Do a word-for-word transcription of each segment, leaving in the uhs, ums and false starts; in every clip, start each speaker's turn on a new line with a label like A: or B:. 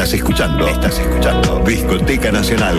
A: Estás escuchando, estás escuchando Discoteca Nacional.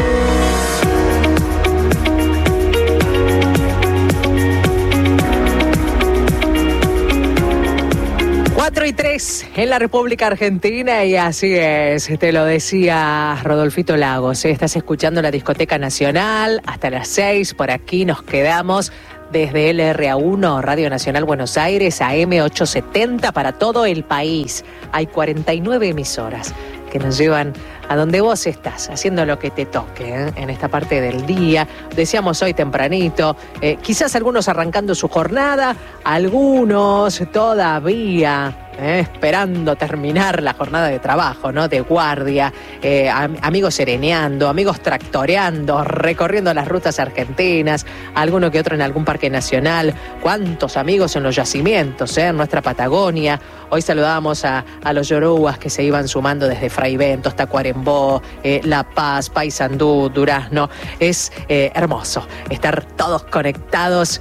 B: cuatro y tres en la República Argentina y así es, te lo decía Rodolfito Lagos, ¿eh? Estás escuchando la Discoteca Nacional hasta las seis, por aquí nos quedamos desde L R A uno, Radio Nacional Buenos Aires, A M ochocientos setenta para todo el país. Hay cuarenta y nueve emisoras que nos llevan a donde vos estás, haciendo lo que te toque, ¿eh? En esta parte del día. Decíamos hoy tempranito, eh, quizás algunos arrancando su jornada, algunos todavía eh, esperando terminar la jornada de trabajo, ¿no? De guardia, eh, am- amigos sereneando, amigos tractoreando, recorriendo las rutas argentinas, alguno que otro en algún parque nacional. ¿Cuántos amigos en los yacimientos, eh? En nuestra Patagonia? Hoy saludábamos a, a los yoruas que se iban sumando desde Fray Bentos, Tacuarembó, eh, La Paz, Paysandú, Durazno. Es eh, hermoso estar todos conectados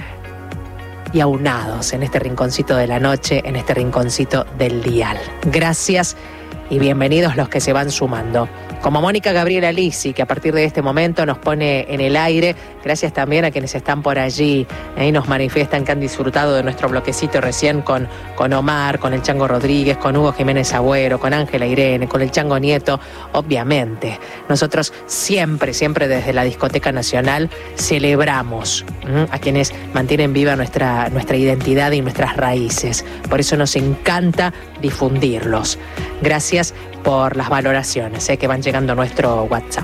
B: y aunados en este rinconcito de la noche, en este rinconcito del dial. Gracias y bienvenidos los que se van sumando. Como Mónica Gabriela Lisi, que a partir de este momento nos pone en el aire. Gracias también a quienes están por allí eh, y nos manifiestan que han disfrutado de nuestro bloquecito recién con, con Omar, con el Chango Rodríguez, con Hugo Jiménez Agüero, con Ángela Irene, con el Chango Nieto. Obviamente, nosotros siempre, siempre desde la Discoteca Nacional celebramos ¿m? a quienes mantienen viva nuestra, nuestra identidad y nuestras raíces. Por eso nos encanta difundirlos. Gracias por las valoraciones eh, que van llegando a nuestro WhatsApp.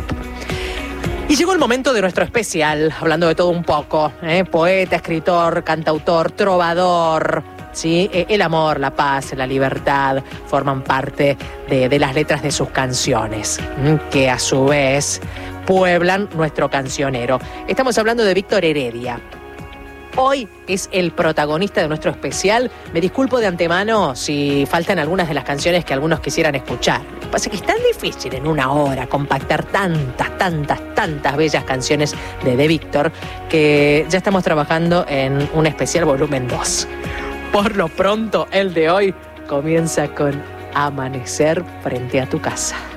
B: Y llegó el momento de nuestro especial, hablando de todo un poco, eh, poeta, escritor, cantautor, trovador, ¿sí? Eh, el amor, la paz, la libertad forman parte de, de las letras de sus canciones, ¿m? que a su vez pueblan nuestro cancionero. Estamos hablando de Víctor Heredia. Hoy es el protagonista de nuestro especial. Me disculpo de antemano si faltan algunas de las canciones que algunos quisieran escuchar. Lo que pasa es que es tan difícil en una hora compactar tantas, tantas, tantas bellas canciones de, de Víctor que ya estamos trabajando en un especial volumen dos. Por lo pronto, el de hoy comienza con Amanecer frente a tu casa.